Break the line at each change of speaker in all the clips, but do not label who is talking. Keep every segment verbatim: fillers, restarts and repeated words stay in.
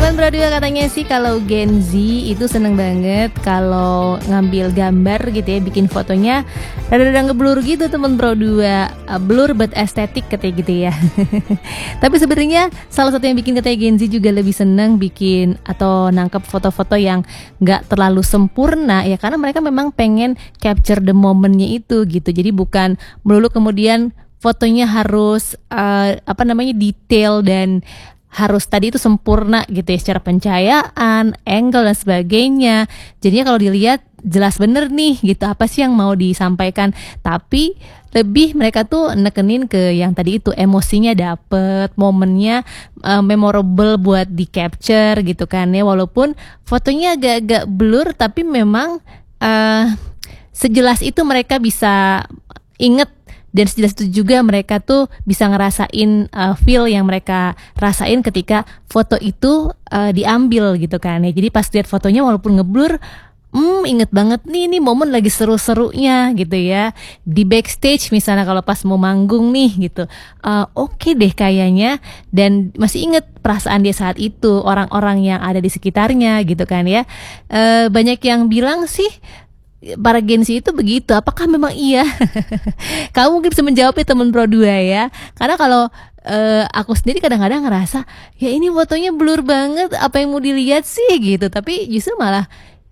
Teman Pro dua katanya sih kalau Gen Z itu seneng banget kalau ngambil gambar gitu ya, bikin fotonya rada-rada ngeblur gitu teman Pro dua, uh, blur but estetik katanya gitu ya. Tapi sebenarnya salah satu yang bikin katanya Gen Z juga lebih seneng bikin atau nangkep foto-foto yang nggak terlalu sempurna ya, karena mereka memang pengen capture the momentnya itu gitu. Jadi bukan melulu kemudian fotonya harus uh, apa namanya detail dan harus tadi itu sempurna gitu ya, secara pencahayaan, angle dan sebagainya. Jadinya kalau dilihat jelas bener nih gitu apa sih yang mau disampaikan. Tapi lebih mereka tuh nekenin ke yang tadi itu, emosinya dapet, momennya uh, memorable buat di capture gitu kan ya. Walaupun fotonya agak-agak blur, tapi memang uh, sejelas itu mereka bisa inget. Dan sejelas itu juga mereka tuh bisa ngerasain uh, feel yang mereka rasain ketika foto itu uh, diambil gitu kan ya. Jadi pas lihat fotonya walaupun ngeblur, hmm inget banget nih, nih momen lagi seru-serunya gitu ya. Di backstage misalnya kalau pas mau manggung nih gitu, uh, oke okay deh kayaknya. Dan masih inget perasaan dia saat itu, orang-orang yang ada di sekitarnya gitu kan ya. Uh, banyak yang bilang sih para Gen Z itu begitu. Apakah memang iya? Kamu mungkin bisa menjawabnya teman Pro dua ya. Karena kalau uh, aku sendiri kadang-kadang ngerasa ya ini fotonya blur banget, apa yang mau dilihat sih gitu. Tapi justru malah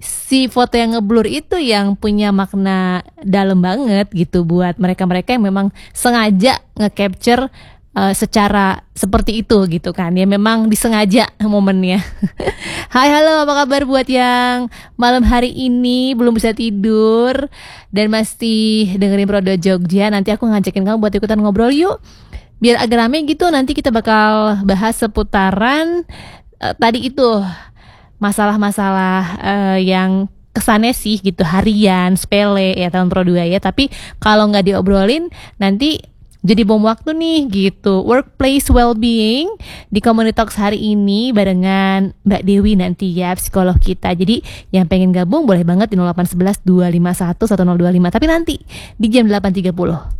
si foto yang ngeblur itu yang punya makna dalam banget gitu buat mereka-mereka yang memang sengaja nge-capture uh, secara seperti itu gitu kan ya, memang disengaja momennya. Hai halo, apa kabar buat yang malam hari ini belum bisa tidur dan masih dengerin Pro dua Jogja. Nanti aku ngajakin kamu buat ikutan ngobrol yuk, biar agak rame gitu. Nanti kita bakal bahas seputaran uh, tadi itu masalah-masalah uh, yang kesannya sih gitu harian, sepele ya tahun Pro dua ya. Tapi kalau nggak diobrolin nanti jadi bom waktu nih gitu. Workplace Wellbeing di Community Talks hari ini barengan Mbak Dewi nanti ya, psikolog kita. Jadi yang pengen gabung boleh banget di nol delapan satu satu dua lima satu satu nol dua lima. Tapi nanti di jam delapan tiga puluh.